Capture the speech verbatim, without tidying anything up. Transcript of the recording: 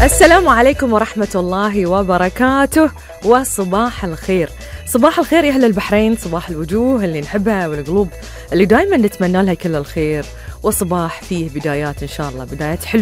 السلام عليكم ورحمة الله وبركاته وصباح الخير. صباح الخير يا أهل البحرين، صباح الوجوه اللي نحبها والقلوب اللي دايما نتمنى لها كل الخير، وصباح فيه بدايات إن شاء الله، بدايات حلوة.